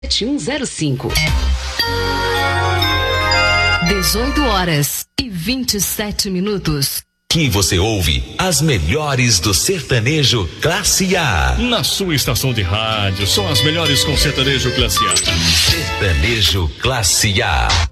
7105. 18h27. Aqui você ouve as melhores do sertanejo Classe A. Na sua estação de rádio, são as melhores com sertanejo Classe A. Sertanejo Classe A.